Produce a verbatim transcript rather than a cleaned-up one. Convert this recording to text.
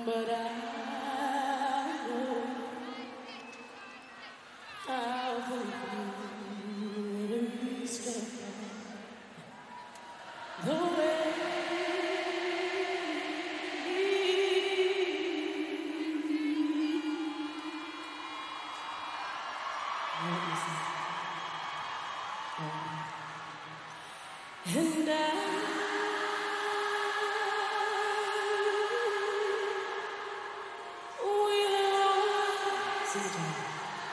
but I know how the years step the way. And I will always